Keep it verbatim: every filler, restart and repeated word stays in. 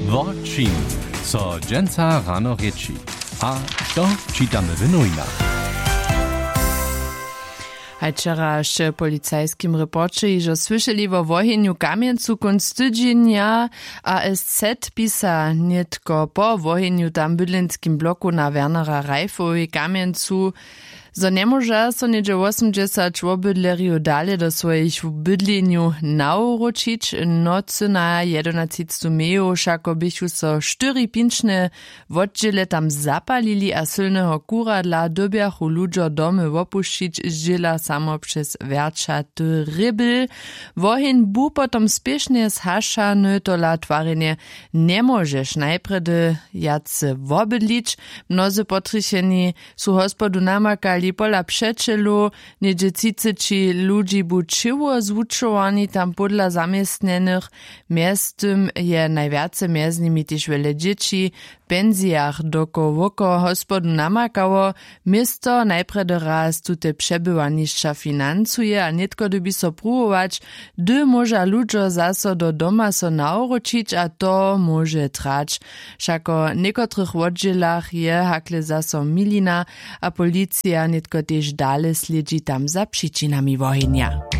Wodczyn, co dżęca rano rieči. A to czytamy w nowinach. A wczoraj w policajskim reporcie, że słyszeli o wojenju Kamieńcu konc tydzienia, a S Z pisa nie tylko po wojenju tam bydlenskim bloku na Wernera Rajfowi Kamieńcu, zo nie może so niedzie osiemdziesiąt obydleriu dalej do swoich bydleniu nauročić. Nocy na jedenastego meju všako bychu so štyri pinčne oddziele tam zapalili a silnego kuradla dobiachu ludzo domy opuścić zdziela samo przez wierčaty rybel. Wohin bu potom spiesznie zhašany to la twarenie nie możesz najpredy jacy wobydlić. Mnozy potrišeni su hospodu namakali pola przeczelu, niedzie cicyci ludzi buczyło zwuczowani tam podla zamiestnenych. Miestem je najwiace między nimi też wiele dzieci. W penzjach doko woko hospodu namakało. Miasto najpredy raz tute przebywaniszcza finansuje, a nietko dobi so próbować, gdy może ludzo zaso do doma so nauročić, a to może trać. Všako niekotrych oddzielach je hakle zaso milina, a policja nietko też dalej sledzi tam za przyczynami wojenia.